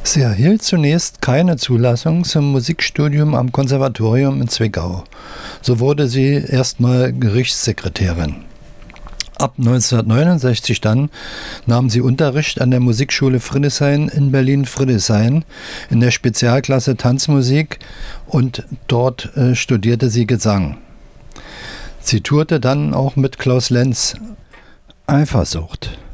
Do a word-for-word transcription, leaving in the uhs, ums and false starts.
Sie erhielt zunächst keine Zulassung zum Musikstudium am Konservatorium in Zwickau. So wurde sie erstmal Gerichtssekretärin. Ab neunzehnhundertneunundsechzig dann nahm sie Unterricht an der Musikschule Friedrichshain in Berlin-Friedrichshain in der Spezialklasse Tanzmusik und dort äh, studierte sie Gesang. Sie tourte dann auch mit Klaus Lenz. Eifersucht.